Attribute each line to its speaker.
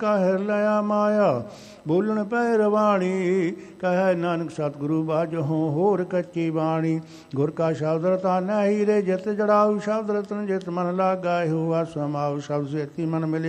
Speaker 1: ਕਹਿ ਲਿਆ ਮਾਇਆ ਬੋਲਣ ਪੈ ਰਵਾਣੀ। ਕਹਿ ਨਾਨਕ ਸਤਿਗੁਰੂ ਬਾਝੋਂ ਹੋਰ ਕੱਚੀ ਬਾਣੀ। ਗੁਰ ਕਾ ਸ਼ਬਦ ਰਤਾ ਨਹੀਂ ਰੇ ਜਿਤ ਜੜਾਉ। ਸ਼ਬਦ ਰਤਨ ਜਿਤ ਮਨ ਲਾਗਾ ਇਹੋ ਆਸਮਾਉ। ਸ਼ਬਦ ਸੇਤੀ ਮਨ ਮਿਲਿਆ